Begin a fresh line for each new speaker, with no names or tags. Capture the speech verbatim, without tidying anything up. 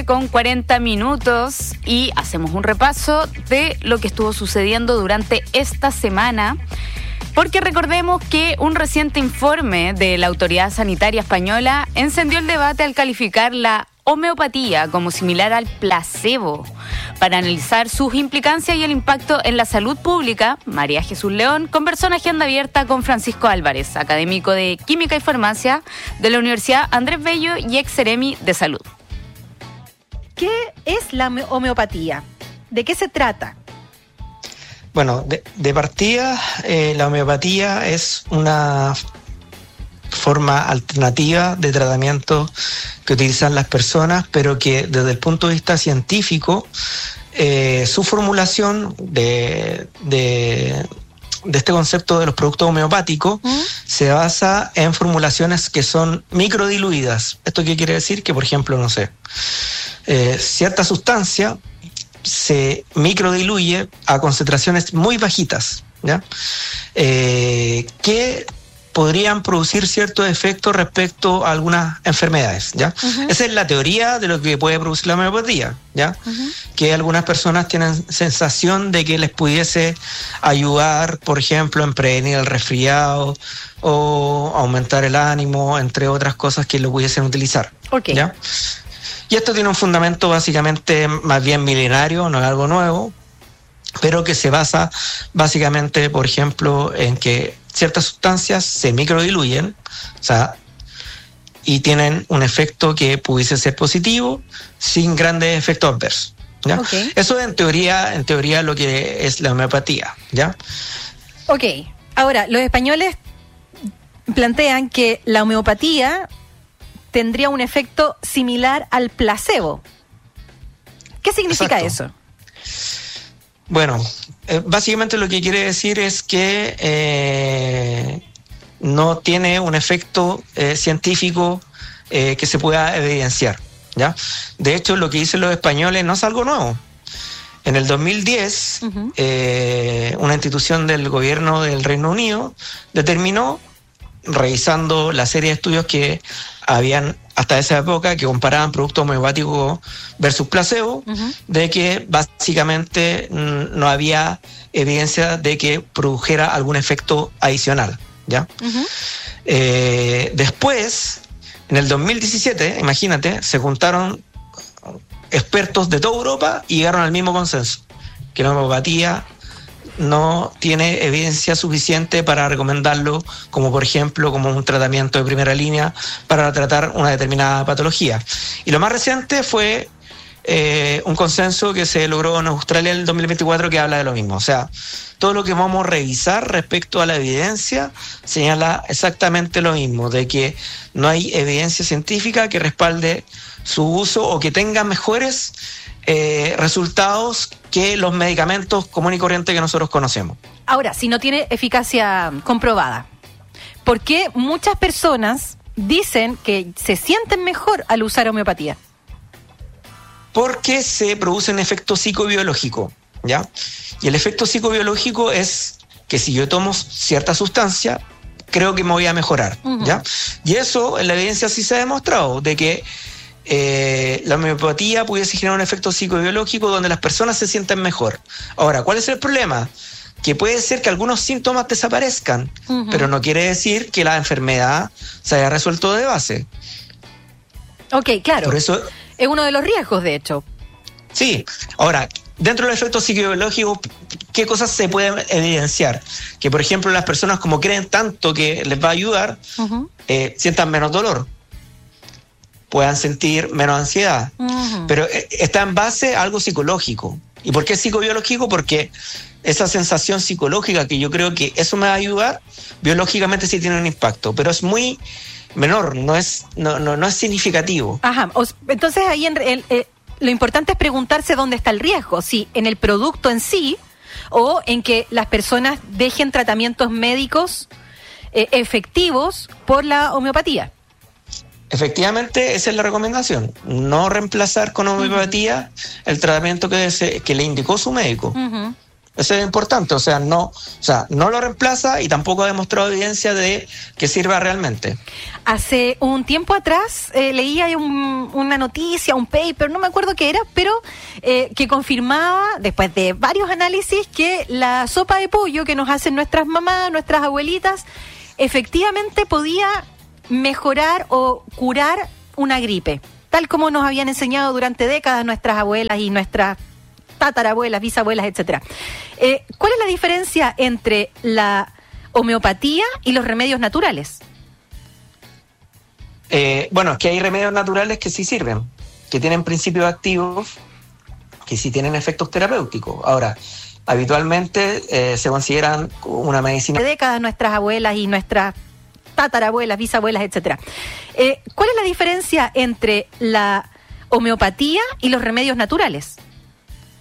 con cuarenta minutos y hacemos un repaso de lo que estuvo sucediendo durante esta semana. Porque recordemos que un reciente informe de la Autoridad Sanitaria Española encendió el debate al calificar la homeopatía como similar al placebo. Para analizar sus implicancias y el impacto en la salud pública, María Jesús León conversó en Agenda Abierta con Francisco Álvarez, académico de Química y Farmacia de la Universidad Andrés Bello y ex Seremi de Salud.
¿Qué es la homeopatía? ¿De qué se trata?
Bueno, de, de partida, eh, la homeopatía es una forma alternativa de tratamiento que utilizan las personas, pero que desde el punto de vista científico, eh, su formulación de, de, de este concepto de los productos homeopáticos ¿Mm? se basa en formulaciones que son microdiluidas. ¿Esto qué quiere decir? Que, por ejemplo, no sé, eh, cierta sustancia se microdiluye a concentraciones muy bajitas, ¿ya? Eh, que podrían producir ciertos efectos respecto a algunas enfermedades, ¿ya? Uh-huh. Esa es la teoría de lo que puede producir la homeopatía, ¿ya? Uh-huh. Que algunas personas tienen sensación de que les pudiese ayudar, por ejemplo, en prevenir el resfriado o aumentar el ánimo, entre otras cosas que lo pudiesen utilizar,
okay.
¿ya? Y esto tiene un fundamento básicamente más bien milenario, no es algo nuevo, pero que se basa básicamente, por ejemplo, en que ciertas sustancias se microdiluyen, o sea, y tienen un efecto que pudiese ser positivo sin grandes efectos adversos, ¿ya? Okay. Eso en teoría, en teoría lo que es la homeopatía, ¿ya?
Ok, ahora, los españoles plantean que la homeopatía tendría un efecto similar al placebo. ¿Qué significa
Exacto.
eso?
Bueno, eh, básicamente lo que quiere decir es que eh, no tiene un efecto eh, científico eh, que se pueda evidenciar, ¿ya? De hecho, lo que dicen los españoles no es algo nuevo. En el dos mil diez, uh-huh. eh, una institución del gobierno del Reino Unido determinó, revisando la serie de estudios que habían hasta esa época que comparaban productos homeopáticos versus placebo, uh-huh. de que básicamente no había evidencia de que produjera algún efecto adicional, ¿ya? Uh-huh. Eh, después, en el dos mil diecisiete, imagínate, se juntaron expertos de toda Europa y llegaron al mismo consenso, que la homeopatía no tiene evidencia suficiente para recomendarlo como, por ejemplo, como un tratamiento de primera línea para tratar una determinada patología. Y lo más reciente fue eh, un consenso que se logró en Australia en el dos mil veinticuatro que habla de lo mismo. O sea, todo lo que vamos a revisar respecto a la evidencia señala exactamente lo mismo, de que no hay evidencia científica que respalde su uso o que tenga mejores Eh, resultados que los medicamentos comunes y corrientes que nosotros conocemos.
Ahora, si no tiene eficacia comprobada, ¿por qué muchas personas dicen que se sienten mejor al usar homeopatía?
Porque se produce un efecto psicobiológico, ¿ya? Y el efecto psicobiológico es que si yo tomo cierta sustancia, creo que me voy a mejorar, uh-huh. ¿ya? Y eso en la evidencia sí se ha demostrado, de que Eh, la homeopatía pudiese generar un efecto psicobiológico donde las personas se sienten mejor. Ahora, ¿cuál es el problema? Que puede ser que algunos síntomas desaparezcan, uh-huh. pero no quiere decir que la enfermedad se haya resuelto de base.
Ok, claro.
Por eso,
es uno de los riesgos, de hecho.
Sí. Ahora, dentro del efecto psicobiológico, ¿qué cosas se pueden evidenciar? Que, por ejemplo, las personas, como creen tanto que les va a ayudar, uh-huh. eh, sientan menos dolor, puedan sentir menos ansiedad. Uh-huh. Pero está en base a algo psicológico. ¿Y por qué psicobiológico? Porque esa sensación psicológica que yo creo que eso me va a ayudar, biológicamente sí tiene un impacto, pero es muy menor, no es, no, no, no es significativo.
Ajá, entonces ahí en, el, eh, lo importante es preguntarse dónde está el riesgo, si en el producto en sí o en que las personas dejen tratamientos médicos eh, efectivos por la homeopatía.
Efectivamente, esa es la recomendación, no reemplazar con homeopatía uh-huh. el tratamiento que, se, que le indicó su médico.
Uh-huh.
Eso es importante, o sea, no, o sea, no lo reemplaza y tampoco ha demostrado evidencia de que sirva realmente.
Hace un tiempo atrás eh, leía un, una noticia, un paper, no me acuerdo qué era, pero eh, que confirmaba, después de varios análisis, que la sopa de pollo que nos hacen nuestras mamás, nuestras abuelitas, efectivamente podía mejorar o curar una gripe, tal como nos habían enseñado durante décadas nuestras abuelas y nuestras tatarabuelas, bisabuelas, etcétera. Eh, ¿Cuál es la diferencia entre la homeopatía y los remedios naturales?
Eh, bueno, es que hay remedios naturales que sí sirven, que tienen principios activos, que sí tienen efectos terapéuticos. Ahora, habitualmente eh, se consideran una medicina...
De décadas nuestras abuelas y nuestras tatarabuelas, bisabuelas, etcétera. Eh, ¿Cuál es la diferencia entre la homeopatía y los remedios naturales?